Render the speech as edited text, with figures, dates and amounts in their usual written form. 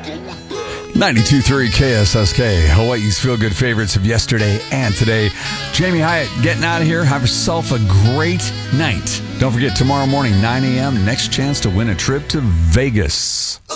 92.3 KSSK, Hawaii's feel-good favorites of yesterday and today. Jamie Hyatt getting out of here. Have yourself a great night. Don't forget, tomorrow morning, 9 a.m., next chance to win a trip to Vegas.